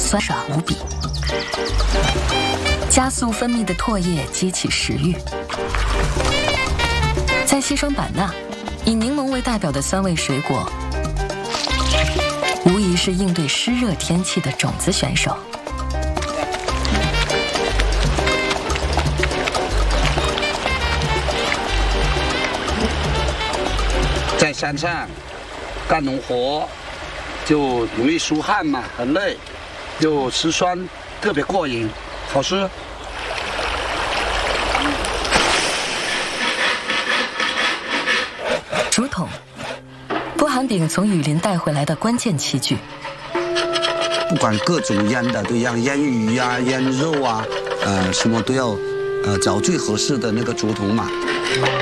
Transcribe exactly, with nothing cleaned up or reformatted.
酸爽无比，加速分泌的唾液激起食欲。在西双版纳，以柠檬为代表的酸味水果，无疑是应对湿热天气的种子选手。 在山上干农活，就容易出汗嘛，很累，就吃酸特别过瘾，好吃。 竹筒，波寒饼从雨林带回来的关键器具。 不管各种腌的都一样，腌鱼啊、腌肉啊，呃，什么都要，呃，找最合适的那个竹筒嘛。